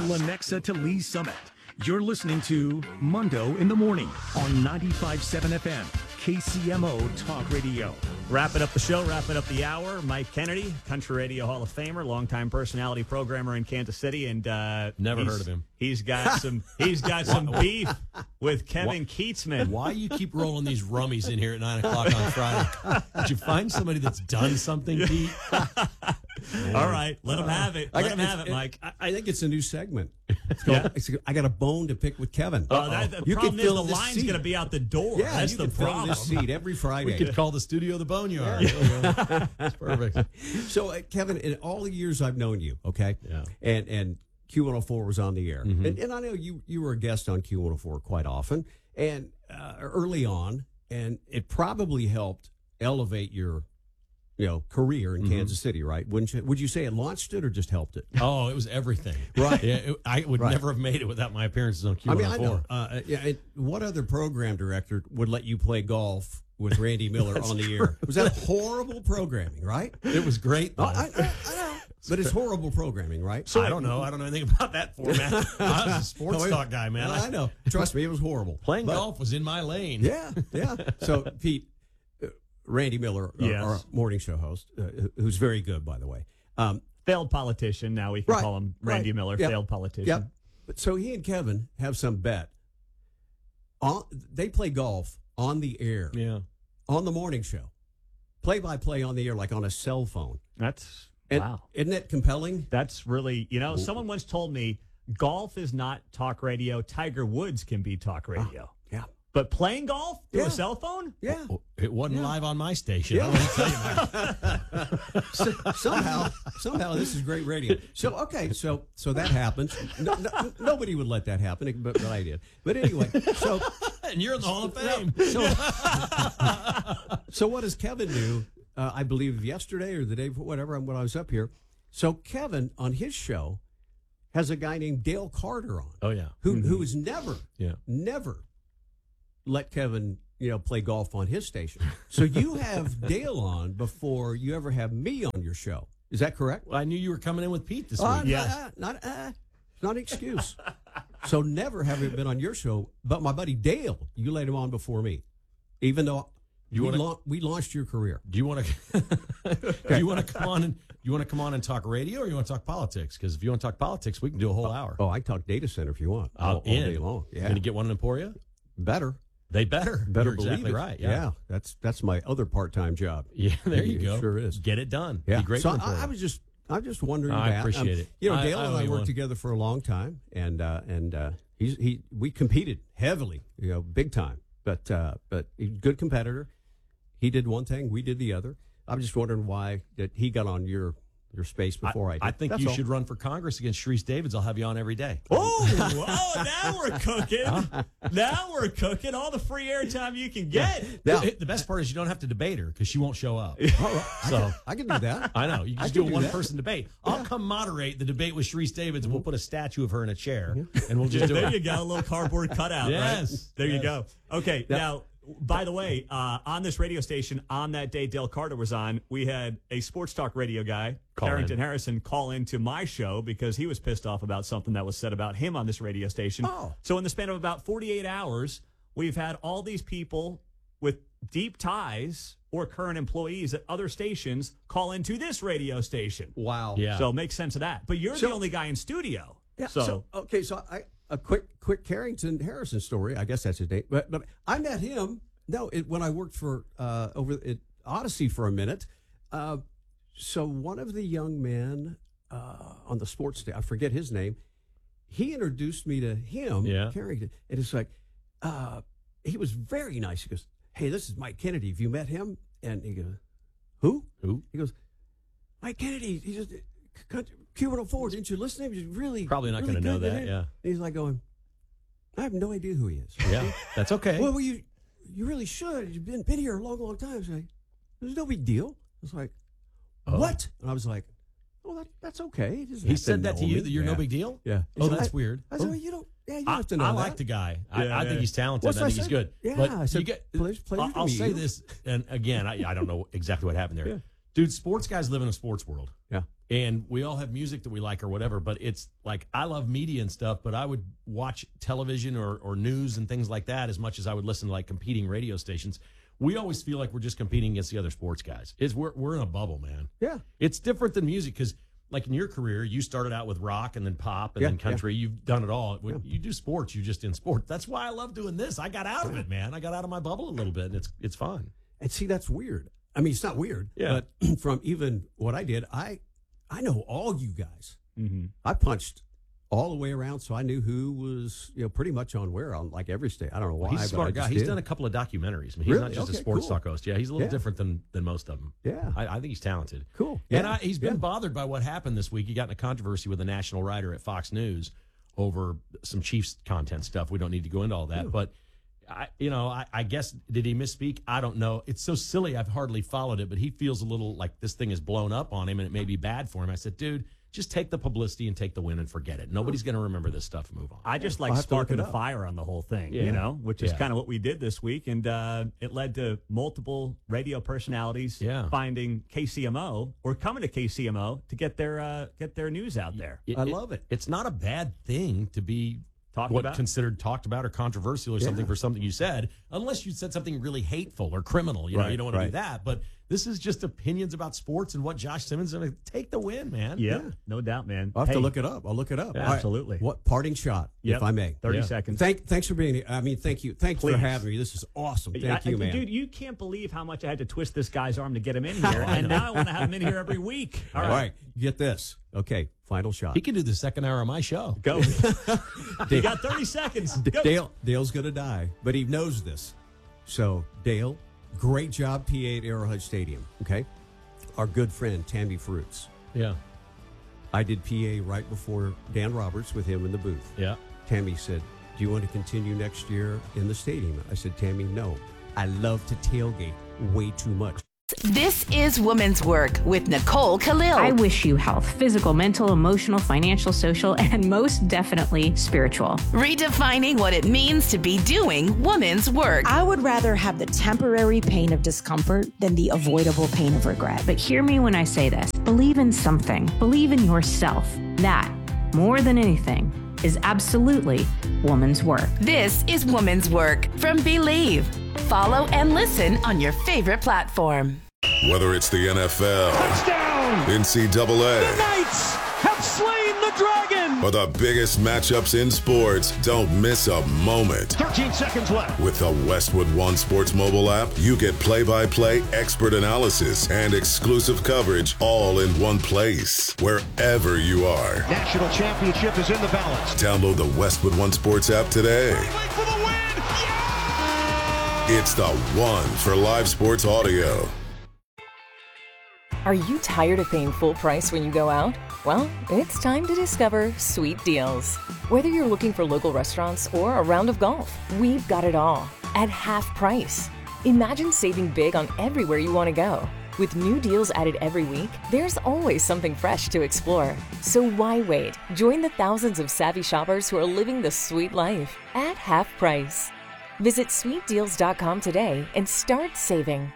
Lenexa to Lee Summit. You're listening to Mundo in the Morning on 95.7 FM, KCMO Talk Radio. Wrapping up the show, wrapping up the hour. Mike Kennedy, Country Radio Hall of Famer, longtime personality programmer in Kansas City, and never heard of him. He's got some beef with Kevin Keatsman. Why you keep rolling these rummies in here at 9 o'clock on Friday? Did you find somebody that's done something, Pete? All right, let him have it. Let him have it, Mike. I think it's a new segment. It's called, I got a bone to pick with Kevin. The problem is the line's going to be out the door. Yeah, that's you the can fill problem. this seat every Friday. We could call the studio the Boneyard. Yeah. That's perfect. So, Kevin, in all the years I've known you, okay, and Q104 was on the air, and I know you were a guest on Q104 quite often, and early on, and it probably helped elevate your career in Kansas City, right? Wouldn't you? Would you say it launched it or just helped it? Oh, it was everything. Right. Yeah, I would never have made it without my appearances on Q104. I mean, I know. What other program director would let you play golf with Randy Miller on the air? Was that horrible programming, right? It was great, though. I know. But it's horrible programming, right? So I don't know. I don't know anything about that format. I was a sports talk guy, man. I know. Trust me, it was horrible. Playing golf was in my lane. Yeah. So, Pete, Randy Miller, our morning show host, who's very good, by the way. Failed politician. Now we can call him Randy Miller, failed politician. Yep. But so he and Kevin have some bet. They play golf on the air. Yeah. On the morning show. Play-by-play on the air, like on a cell phone. Wow. Isn't that compelling? That's really, someone once told me golf is not talk radio. Tiger Woods can be talk radio. Yeah. But playing golf through a cell phone? Yeah. It wasn't live on my station. Yeah. I want to tell you, Mike. Somehow this is great radio. So, okay, so that happens. Nobody would let that happen, but I did. But anyway, so. And you're in the Hall of Fame. So what does Kevin do? I believe yesterday or the day before, whatever, when I was up here. So Kevin, on his show, has a guy named Dale Carter on. Oh, yeah. Who has never let Kevin, play golf on his station. So you have Dale on before you ever have me on your show. Is that correct? Well, I knew you were coming in with Pete this week. Not an excuse. So never have I been on your show, but my buddy Dale, you laid him on before me, even though we launched your career. Do you want to come on and come on and talk radio, or you want to talk politics? Because if you want to talk politics, we can do a whole hour. Oh, I can talk data center if you want. All day long. Yeah. Going to get one in Emporia? Better. They better. Better You're believe exactly it. right. Yeah. That's my other part-time job. Yeah, there you go. It sure is. Get it done. Yeah. Be great. So for Emporia. I'm just wondering. I appreciate it. Dale and I worked together for a long time, and we competed heavily, big time. But he's a good competitor. He did one thing, we did the other. I'm just wondering why that he got on your space before I did. I think That's you all. should run for Congress against Sharice Davids. I'll have you on every day. Now we're cooking. Now we're cooking. All the free airtime you can get. Now, the best part is you don't have to debate her because she won't show up. I can do that. I know. You can just do a one-person debate. I'll come moderate the debate with Sharice Davids, and we'll put a statue of her in a chair, and we'll just do it. There you go. A little cardboard cutout, yes. right? There you go. Okay, now, by the way, on this radio station, on that day Dale Carter was on, we had a sports talk radio guy, Carrington Harrison, call into my show because he was pissed off about something that was said about him on this radio station. So in the span of about 48 hours, we've had all these people with deep ties or current employees at other stations call into this radio station. Wow. Yeah. So make sense of that. But you're the only guy in studio. Yeah. So A quick Carrington Harrison story. I guess that's his name. But I met him. When I worked for over at Odyssey for a minute. So one of the young men on the sports day, I forget his name. He introduced me to him, Carrington, and it's like he was very nice. He goes, "Hey, this is Mike Kennedy. Have you met him?" And he goes, "Who? He goes, "Mike Kennedy. He's just Q104. Didn't you listen to him? He's really probably not going to know that. Yeah. And he's like going, I have no idea who he is. Yeah, that's okay. Well, you really should. You've been here a long time. It's like, there's no big deal. It's like, what? And I was like, well, that's okay. He said that to you, that you're no big deal? Yeah. Oh, that's weird. I said, well, you don't have to know I that. like the guy. I think he's talented. I think he's good. Yeah, but I said, I'll say this, and again, I don't know exactly what happened there. Yeah. Dude, sports guys live in a sports world. Yeah. And we all have music that we like or whatever, but it's like I love media and stuff, but I would watch television or news and things like that as much as I would listen to like competing radio stations. We always feel like we're just competing against the other sports guys. We're in a bubble, man. Yeah. It's different than music because, like in your career, you started out with rock and then pop and then country. Yeah. You've done it all. When you do sports, you're just in sports. That's why I love doing this. I got out of it, man. I got out of my bubble a little bit, and it's fun. And see, that's weird. I mean, it's not weird, but from even what I did, I know all you guys. Mm-hmm. I punched all the way around, so I knew who was pretty much on where on like every state. I don't know why. He's a smart guy. He's done a couple of documentaries. I mean, he's not just a sports talk host. Yeah, he's a little different than most of them. Yeah, I think he's talented. Cool. And he's been bothered by what happened this week. He got in a controversy with a national writer at Fox News over some Chiefs content stuff. We don't need to go into all that, but. I guess, did he misspeak? I don't know. It's so silly. I've hardly followed it, but he feels a little like this thing is blown up on him and it may be bad for him. I said, dude, just take the publicity and take the win and forget it. Nobody's going to remember this stuff and move on. I just like sparking a fire on the whole thing, which is kind of what we did this week. And it led to multiple radio personalities finding KCMO or coming to KCMO to get their news out there. I love it. It's not a bad thing to be considered talked about or controversial or something for something you said, unless you said something really hateful or criminal. You don't want to do that. But this is just opinions about sports and what Josh Simmons is going to take the win, man. Yeah, no doubt, man. I'll have to look it up. I'll look it up. Yeah, absolutely. What parting shot, if I may? 30 seconds. Thanks for being here. I mean, thank you. Thanks for having me. This is awesome. Thank you, man. Dude, you can't believe how much I had to twist this guy's arm to get him in here. And now I want to have him in here every week. All right. Get this. Okay, final shot. He can do the second hour of my show. Go. You got 30 seconds. Go. Dale's going to die, but he knows this. So, Dale, great job, PA at Arrowhead Stadium, okay? Our good friend, Tammy Fruits. Yeah. I did PA right before Dan Roberts with him in the booth. Yeah. Tammy said, do you want to continue next year in the stadium? I said, Tammy, no. I love to tailgate way too much. This is Women's Work with Nicole Khalil. I wish you health, physical, mental, emotional, financial, social, and most definitely spiritual. Redefining what it means to be doing women's work. I would rather have the temporary pain of discomfort than the avoidable pain of regret. But hear me when I say this. Believe in something. Believe in yourself. That, more than anything, is absolutely woman's work. This is Women's Work from Believe. Follow and listen on your favorite platform. Whether it's the NFL, touchdown, NCAA, the Knights have slain the dragon, or the biggest matchups in sports, don't miss a moment. 13 seconds left. With the Westwood One Sports mobile app, you get play-by-play expert analysis and exclusive coverage all in one place, wherever you are. National championship is in the balance. Download the Westwood One Sports app today. For the win! It's the one for live sports audio. Are you tired of paying full price when you go out? Well, it's time to discover Sweet Deals. Whether you're looking for local restaurants or a round of golf, we've got it all at half price. Imagine saving big on everywhere you want to go. With new deals added every week, there's always something fresh to explore. So why wait? Join the thousands of savvy shoppers who are living the sweet life at half price. Visit sweetdeals.com today and start saving.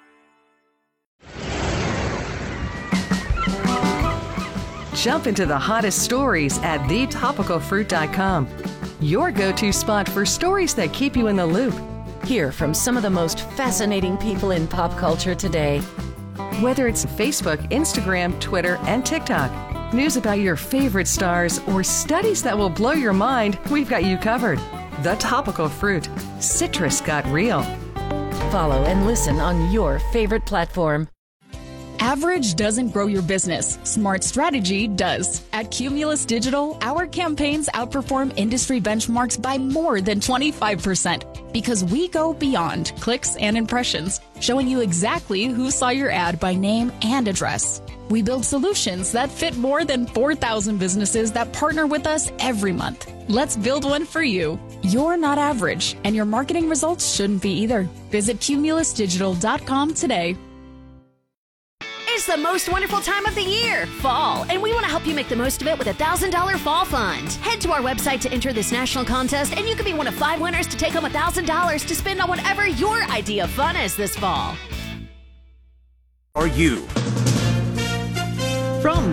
Jump into the hottest stories at thetopicalfruit.com. Your go-to spot for stories that keep you in the loop. Hear from some of the most fascinating people in pop culture today. Whether it's Facebook, Instagram, Twitter, and TikTok, news about your favorite stars, or studies that will blow your mind, we've got you covered. The Topical Fruit. Citrus got real. Follow and listen on your favorite platform. Average doesn't grow your business. Smart strategy does. At Cumulus Digital, our campaigns outperform industry benchmarks by more than 25% because we go beyond clicks and impressions, showing you exactly who saw your ad by name and address. We build solutions that fit more than 4,000 businesses that partner with us every month. Let's build one for you. You're not average, and your marketing results shouldn't be either. Visit cumulusdigital.com today. It's the most wonderful time of the year, fall, and we want to help you make the most of it with a $1,000 fall fund. Head to our website to enter this national contest, and you could be one of 5 winners to take home $1,000 to spend on whatever your idea of fun is this fall. Are you? From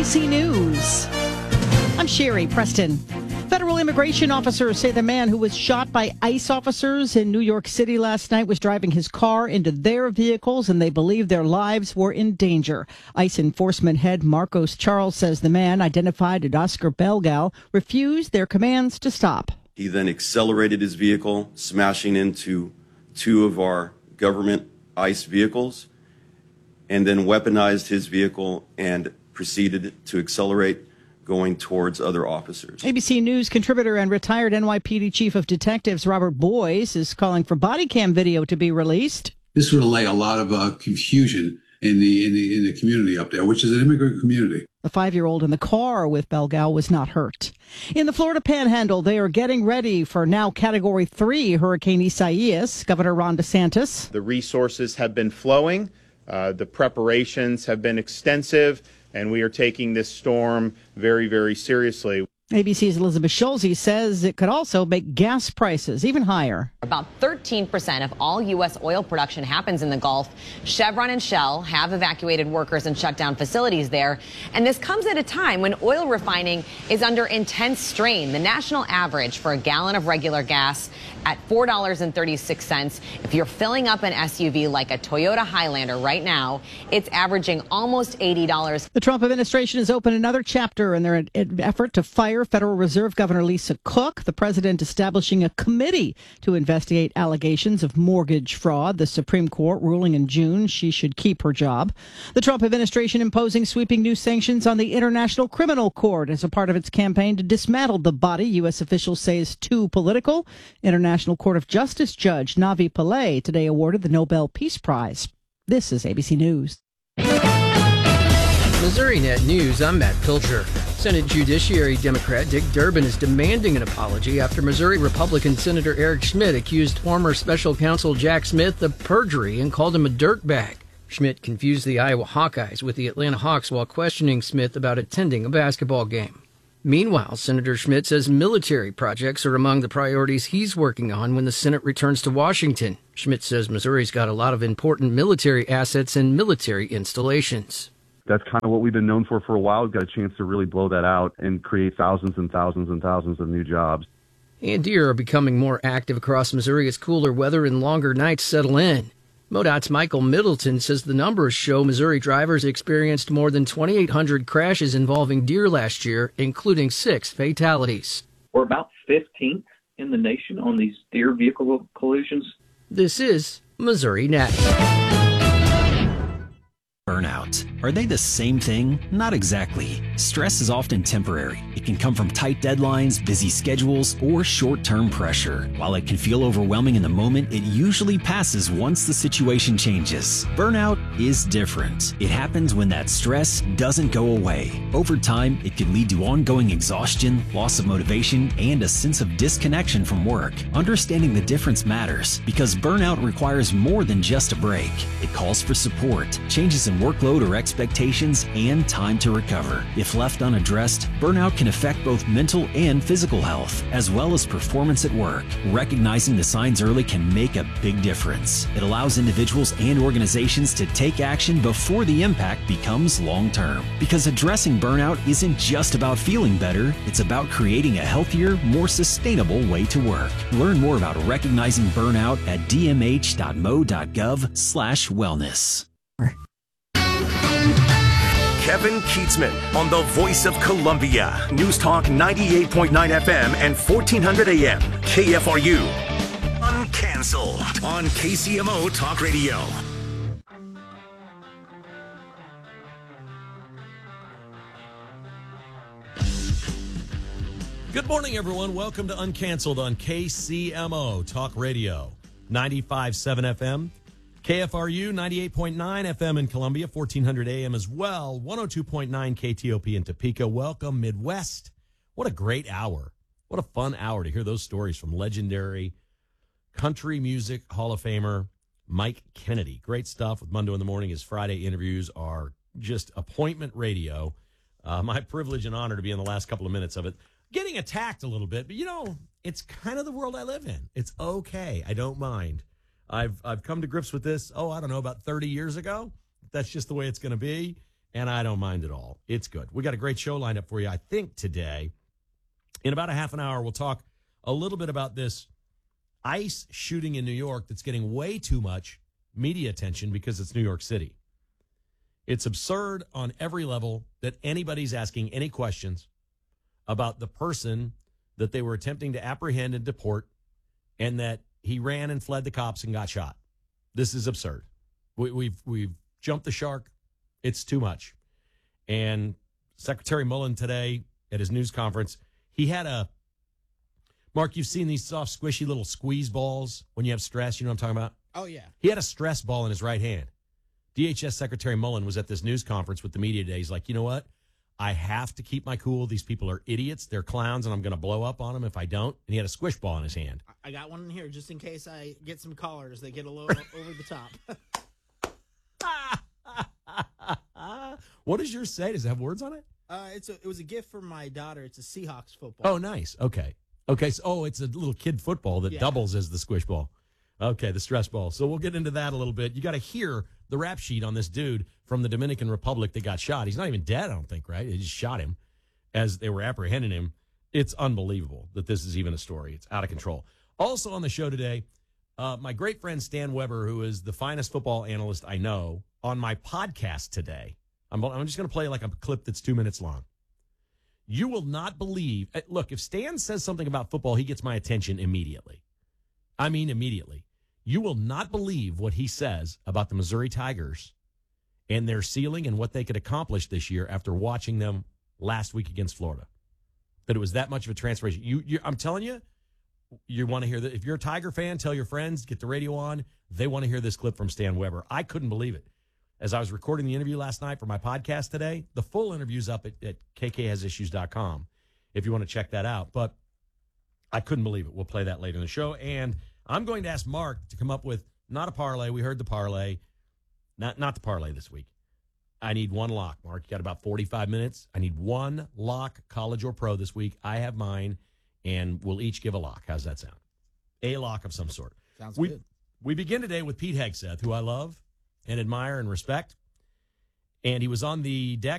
ABC News. I'm Sherry Preston. Federal immigration officers say the man who was shot by ICE officers in New York City last night was driving his car into their vehicles, and they believe their lives were in danger. ICE enforcement head Marcos Charles says the man, identified as Oscar Belgal, refused their commands to stop. He then accelerated his vehicle, smashing into two of our government ICE vehicles, and then weaponized his vehicle and proceeded to accelerate, going towards other officers. ABC News contributor and retired NYPD Chief of Detectives Robert Boyce is calling for body cam video to be released. This would allay a lot of confusion in the community up there, which is an immigrant community. The 5-year-old in the car with Belgal was not hurt. In the Florida Panhandle, they are getting ready for now Category 3 Hurricane Isaias. Governor Ron DeSantis. The resources have been flowing. The preparations have been extensive, and we are taking this storm very, very seriously. ABC's Elizabeth Schulze says it could also make gas prices even higher. About 13% of all U.S. oil production happens in the Gulf. Chevron and Shell have evacuated workers and shut down facilities there. And this comes at a time when oil refining is under intense strain. The national average for a gallon of regular gas at $4.36. If you're filling up an SUV like a Toyota Highlander right now, it's averaging almost $80. The Trump administration has opened another chapter in their effort to fire Federal Reserve Governor Lisa Cook. The president establishing a committee to investigate allegations of mortgage fraud. The Supreme Court ruling in June she should keep her job. The Trump administration imposing sweeping new sanctions on the International Criminal Court as a part of its campaign to dismantle the body U.S. officials say is too political. International Court of Justice Judge Navi Pillay today awarded the Nobel Peace Prize. This is ABC News. Missouri Net News, I'm Matt Pilcher. Senate Judiciary Democrat Dick Durbin is demanding an apology after Missouri Republican Senator Eric Schmitt accused former special counsel Jack Smith of perjury and called him a dirtbag. Schmitt confused the Iowa Hawkeyes with the Atlanta Hawks while questioning Smith about attending a basketball game. Meanwhile, Senator Schmitt says military projects are among the priorities he's working on when the Senate returns to Washington. Schmitt says Missouri's got a lot of important military assets and military installations. That's kind of what we've been known for a while. We've got a chance to really blow that out and create thousands and thousands and thousands of new jobs. And deer are becoming more active across Missouri as cooler weather and longer nights settle in. MoDOT's Michael Middleton says the numbers show Missouri drivers experienced more than 2,800 crashes involving deer last year, including 6 fatalities. We're about 15th in the nation on these deer vehicle collisions. This is Missouri Net. Burnout. Are they the same thing? Not exactly. Stress is often temporary. It can come from tight deadlines, busy schedules, or short-term pressure. While it can feel overwhelming in the moment, it usually passes once the situation changes. Burnout is different. It happens when that stress doesn't go away. Over time, it can lead to ongoing exhaustion, loss of motivation, and a sense of disconnection from work. Understanding the difference matters because burnout requires more than just a break. It calls for support, changes in workload or expectations, and time to recover. If left unaddressed, burnout can affect both mental and physical health, as well as performance at work. Recognizing the signs early can make a big difference. It allows individuals and organizations to take action before the impact becomes long-term. Because addressing burnout isn't just about feeling better, it's about creating a healthier, more sustainable way to work. Learn more about recognizing burnout at dmh.mo.gov/wellness. Kevin Keatsman on the Voice of Columbia. News Talk 98.9 FM and 1400 AM. KFRU. Uncanceled on KCMO Talk Radio. Good morning, everyone. Welcome to Uncanceled on KCMO Talk Radio. 95.7 FM. KFRU 98.9 FM in Columbia, 1400 AM as well, 102.9 KTOP in Topeka. Welcome, Midwest. What a great hour. What a fun hour to hear those stories from legendary country music Hall of Famer Mike Kennedy. Great stuff with Mundo in the Morning. His Friday interviews are just appointment radio. My privilege and honor to be in the last couple of minutes of it. Getting attacked a little bit, but, you know, it's kind of the world I live in. It's okay. I don't mind. I've come to grips with this, I don't know, about 30 years ago. That's just the way it's going to be. and I don't mind at all. It's good. We got a great show lined up for you, I think, today. In about a half an hour, we'll talk a little bit about this ICE shooting in New York that's getting way too much media attention because it's New York City. It's absurd on every level that anybody's asking any questions about the person that they were attempting to apprehend and deport, and that he ran and fled the cops and got shot. This is absurd. We've jumped the shark. It's too much. And Secretary Mullen today at his news conference, he had Mark, you've seen these soft, squishy little squeeze balls when you have stress. You know what I'm talking about? Oh, yeah. He had a stress ball in his right hand. DHS Secretary Mullen was at this news conference with the media today. He's like, you know what? I have to keep my cool. These people are idiots. They're clowns, and I'm going to blow up on them if I don't. And he had a squish ball in his hand. I got one in here just in case I get some callers. They get a little over the top. What does yours say? Does it have words on it? It was a gift from my daughter. It's a Seahawks football. Oh, nice. Okay. So, it's a little kid football that doubles as the squish ball. Okay, the stress ball. So we'll get into that a little bit. You got to hear the rap sheet on this dude from the Dominican Republic that got shot. He's not even dead, I don't think, right? They just shot him as they were apprehending him. It's unbelievable that this is even a story. It's out of control. Also on the show today, my great friend Stan Weber, who is the finest football analyst I know, on my podcast today. I'm just going to play like a clip that's 2 minutes long. You will not believe. Look, if Stan says something about football, he gets my attention immediately. I mean, immediately. You will not believe what he says about the Missouri Tigers and their ceiling and what they could accomplish this year after watching them last week against Florida. That it was that much of a transformation. I'm telling you, you want to hear that. If you're a Tiger fan, tell your friends, get the radio on. They want to hear this clip from Stan Weber. I couldn't believe it. As I was recording the interview last night for my podcast today, the full interview's up at kkhasissues.com if you want to check that out. But I couldn't believe it. We'll play that later in the show. And I'm going to ask Mark to come up with not a parlay. We heard the parlay. Not the parlay this week. I need one lock, Mark. You got about 45 minutes. I need one lock, college or pro, this week. I have mine, and we'll each give a lock. How's that sound? A lock of some sort. Sounds good. We begin today with Pete Hegseth, who I love and admire and respect. And he was on the deck